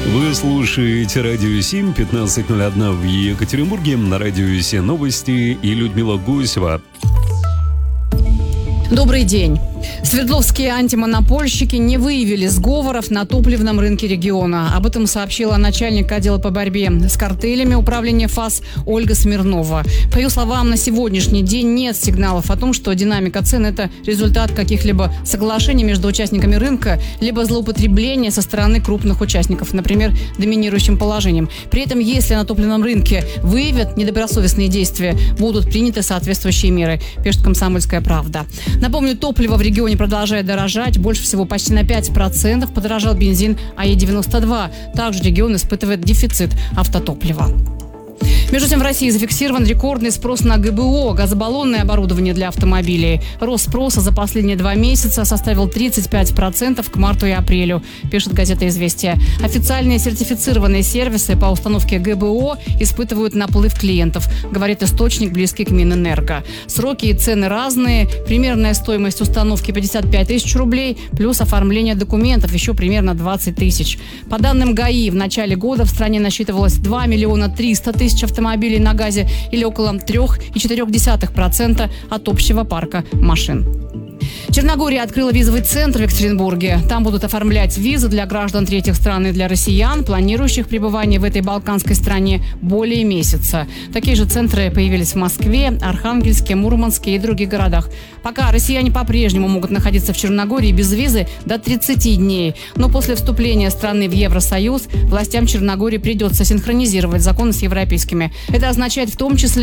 Вы слушаете Радио 7, 15:01 в Екатеринбурге. На Радио 7 новости и Людмила Гусева. Добрый день. Свердловские антимонопольщики не выявили сговоров на топливном рынке региона. Об этом сообщила начальник отдела по борьбе с картелями управления ФАС Ольга Смирнова. По ее словам, на сегодняшний день нет сигналов о том, что динамика цен – это результат каких-либо соглашений между участниками рынка, либо злоупотребления со стороны крупных участников, например, доминирующим положением. При этом, если на топливном рынке выявят недобросовестные действия, будут приняты соответствующие меры, пишет «Комсомольская правда». Напомню, топливо в регионе продолжает дорожать. Больше всего, почти на 5% подорожал бензин АЕ-92. Также регион испытывает дефицит автотоплива. Между тем, в России зафиксирован рекордный спрос на ГБО – газобаллонное оборудование для автомобилей. Рост спроса за последние 2 месяца составил 35% к марту и апрелю, пишет газета «Известия». Официальные сертифицированные сервисы по установке ГБО испытывают наплыв клиентов, говорит источник, близкий к Минэнерго. Сроки и цены разные. Примерная стоимость установки 55 тысяч рублей, плюс оформление документов еще примерно 20 тысяч. По данным ГАИ, в начале года в стране насчитывалось 2 300 000 автомобилей на газе или около 3,4% от общего парка машин. Черногория открыла визовый центр в Екатеринбурге. Там будут оформлять визы для граждан третьих стран и для россиян, планирующих пребывание в этой балканской стране более месяца. Такие же центры появились в Москве, Архангельске, Мурманске и других городах. Пока россияне по-прежнему могут находиться в Черногории без визы до 30 дней. Но после вступления страны в Евросоюз властям Черногории придется синхронизировать законы с европейскими. Это означает в том числе